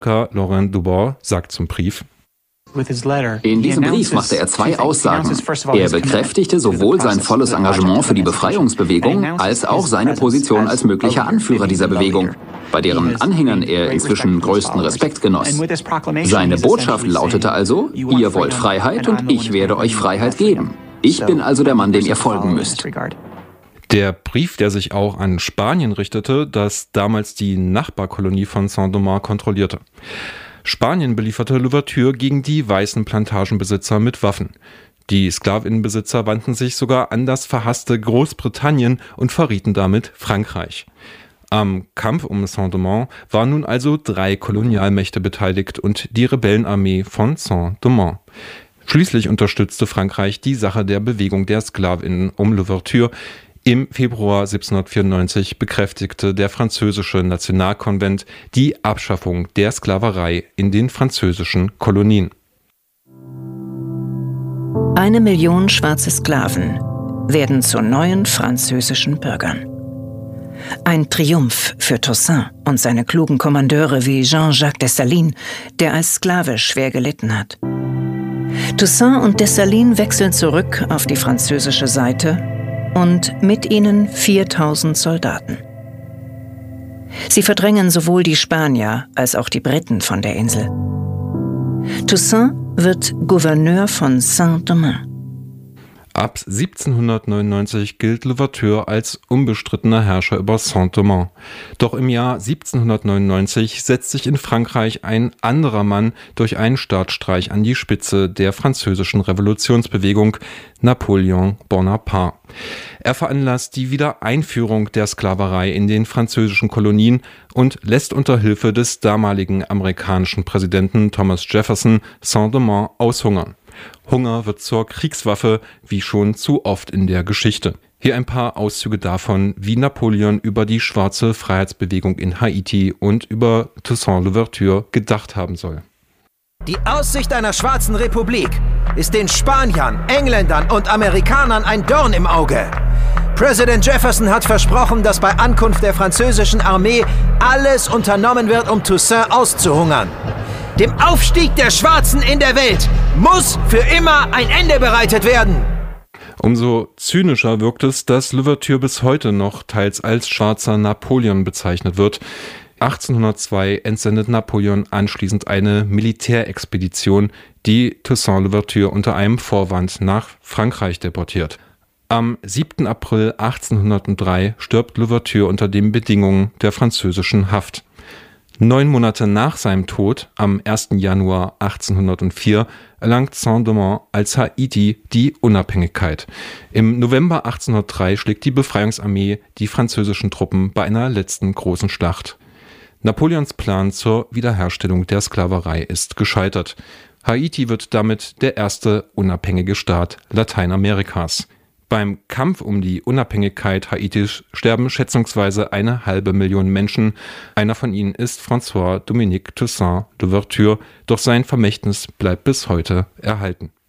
Laurent Dubos sagt zum Brief: In diesem Brief machte er zwei Aussagen. Er bekräftigte sowohl sein volles Engagement für die Befreiungsbewegung als auch seine Position als möglicher Anführer dieser Bewegung, bei deren Anhängern er inzwischen größten Respekt genoss. Seine Botschaft lautete also: Ihr wollt Freiheit und ich werde euch Freiheit geben. Ich bin also der Mann, dem ihr folgen müsst. Der Brief, der sich auch an Spanien richtete, das damals die Nachbarkolonie von Saint-Domingue kontrollierte. Spanien belieferte Louverture gegen die weißen Plantagenbesitzer mit Waffen. Die Sklavinnenbesitzer wandten sich sogar an das verhasste Großbritannien und verrieten damit Frankreich. Am Kampf um Saint-Domingue waren nun also 3 Kolonialmächte beteiligt und die Rebellenarmee von Saint-Domingue. Schließlich unterstützte Frankreich die Sache der Bewegung der Sklavinnen um Louverture. Im Februar 1794 bekräftigte der französische Nationalkonvent die Abschaffung der Sklaverei in den französischen Kolonien. 1 Million schwarze Sklaven werden zu neuen französischen Bürgern. Ein Triumph für Toussaint und seine klugen Kommandeure wie Jean-Jacques Dessalines, der als Sklave schwer gelitten hat. Toussaint und Dessalines wechseln zurück auf die französische Seite und mit ihnen 4000 Soldaten. Sie verdrängen sowohl die Spanier als auch die Briten von der Insel. Toussaint wird Gouverneur von Saint-Domingue. Ab 1799 gilt Louverture als unbestrittener Herrscher über Saint-Domingue. Doch im Jahr 1799 setzt sich in Frankreich ein anderer Mann durch einen Staatsstreich an die Spitze der französischen Revolutionsbewegung, Napoleon Bonaparte. Er veranlasst die Wiedereinführung der Sklaverei in den französischen Kolonien und lässt unter Hilfe des damaligen amerikanischen Präsidenten Thomas Jefferson Saint-Domingue aushungern. Hunger wird zur Kriegswaffe, wie schon zu oft in der Geschichte. Hier ein paar Auszüge davon, wie Napoleon über die schwarze Freiheitsbewegung in Haiti und über Toussaint Louverture gedacht haben soll. Die Aussicht einer schwarzen Republik ist den Spaniern, Engländern und Amerikanern ein Dorn im Auge. Präsident Jefferson hat versprochen, dass bei Ankunft der französischen Armee alles unternommen wird, um Toussaint auszuhungern. Dem Aufstieg der Schwarzen in der Welt muss für immer ein Ende bereitet werden. Umso zynischer wirkt es, dass Louverture bis heute noch teils als schwarzer Napoleon bezeichnet wird. 1802 entsendet Napoleon anschließend eine Militärexpedition, die Toussaint Louverture unter einem Vorwand nach Frankreich deportiert. Am 7. April 1803 stirbt Louverture unter den Bedingungen der französischen Haft. 9 Monate nach seinem Tod, am 1. Januar 1804, erlangt Saint-Domingue als Haiti die Unabhängigkeit. Im November 1803 schlägt die Befreiungsarmee die französischen Truppen bei einer letzten großen Schlacht. Napoleons Plan zur Wiederherstellung der Sklaverei ist gescheitert. Haiti wird damit der erste unabhängige Staat Lateinamerikas. Beim Kampf um die Unabhängigkeit Haitis sterben schätzungsweise 500.000 Menschen. Einer von ihnen ist François Dominique Toussaint Louverture, doch sein Vermächtnis bleibt bis heute erhalten.